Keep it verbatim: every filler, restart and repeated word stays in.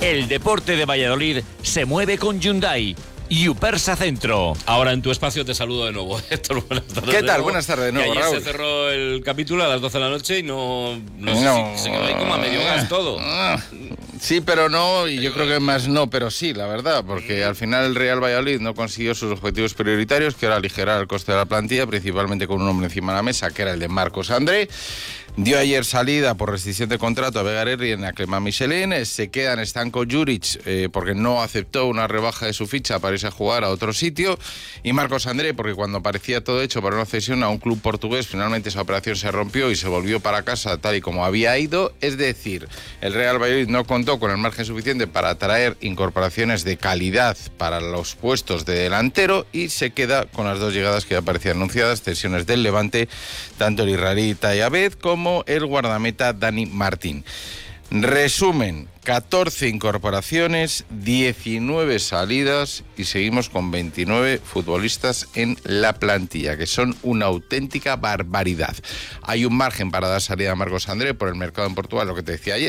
El deporte de Valladolid se mueve con Hyundai. Yupersa Centro. Ahora en tu espacio te saludo de nuevo, Héctor. Buenas tardes. ¿Qué tal? nuevo. Buenas tardes de nuevo, que ayer Raúl. se cerró el capítulo a las doce de la noche y no, no, No. sé si se quedó ahí como a medio gas todo. Sí, pero no, y yo creo que más no, pero sí, la verdad, porque al final el Real Valladolid no consiguió sus objetivos prioritarios, que era aligerar el coste de la plantilla, principalmente con un hombre encima de la mesa, que era el de Marcos André. Dio ayer salida por restricción de contrato a Vega Herri en Clément Michelin. Se queda en Stanko Juric eh, porque no aceptó una rebaja de su ficha para irse a jugar a otro sitio. Y Marcos André porque cuando parecía todo hecho para una cesión a un club portugués, finalmente esa operación se rompió y se volvió para casa tal y como había ido. Es decir, el Real Valladolid no contó con el margen suficiente para atraer incorporaciones de calidad para los puestos de delantero y se queda con las dos llegadas que ya parecían anunciadas, cesiones del Levante, tanto el israelí Tayabed como como el guardameta Dani Martín. Resumen, catorce incorporaciones, diecinueve salidas y seguimos con veintinueve futbolistas en la plantilla, que son una auténtica barbaridad. Hay un margen para dar salida a Marcos André por el mercado en Portugal, lo que te decía ayer.